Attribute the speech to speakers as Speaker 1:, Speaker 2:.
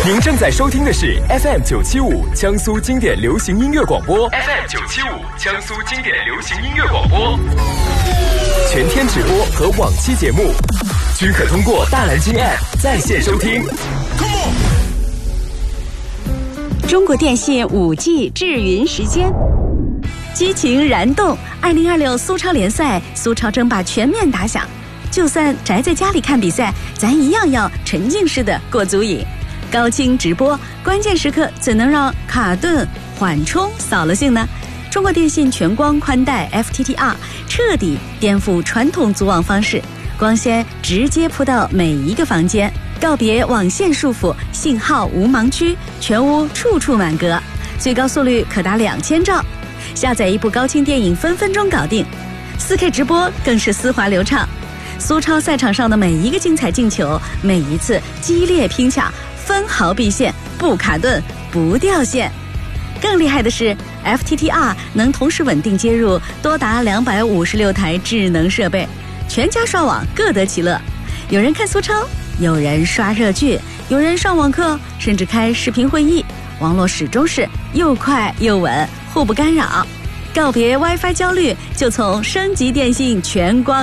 Speaker 1: 您正在收听的是 FM975 江苏经典流行音乐广播 ，FM975 江苏经典流行音乐广播，全天直播和往期节目均可通过大蓝鲸 App 在线收听。
Speaker 2: 中国电信5G 智云时间，激情燃动！2026苏超联赛，苏超争霸全面打响。就算宅在家里看比赛，咱一样要沉浸式的过足瘾。高清直播，关键时刻怎能让卡顿缓冲扫了兴呢？中国电信全光宽带 FTTR 彻底颠覆传统组网方式，光纤直接铺到每一个房间，告别网线束缚，信号无盲区，全屋处处满格，最高速率可达2000兆。下载一部高清电影分分钟搞定，4K 直播更是丝滑流畅。苏超赛场上的每一个精彩进球，每一次激烈拼抢，分毫必现，不卡顿，不掉线。更厉害的是 FTTR 能同时稳定接入多达256台智能设备，全家刷网各得其乐。有人看苏超，有人刷热剧，有人上网课，甚至开视频会议，网络始终是又快又稳，互不干扰。告别 WiFi 焦虑，就从升级电信全光